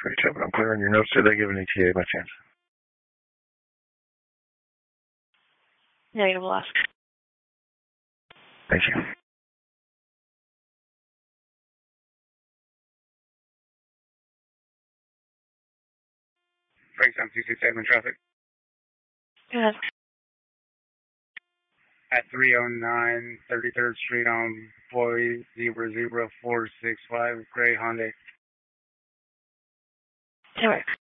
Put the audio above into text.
Great job. I'm clearing your notes. Did they give an ETA by chance? Negative, Alaska. Thank you. Frankstown 267 traffic. Go ahead. At 309 33rd Street on Boy 00465, gray Hyundai. Alright.